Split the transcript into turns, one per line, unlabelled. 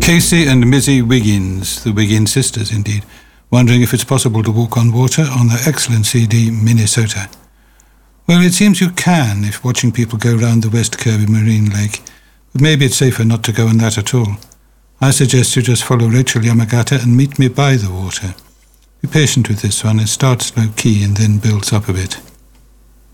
Casey and Mizzy Wiggins, the Wiggins sisters indeed, wondering if it's possible to walk on water on the excellent CD Minnesota. Well, it seems you can if watching people go round the West Kirby Marine Lake, but maybe it's safer not to go on that at all. I suggest you just follow Rachel Yamagata and meet me by the water. Be patient with this one, it starts low-key and then builds up a bit.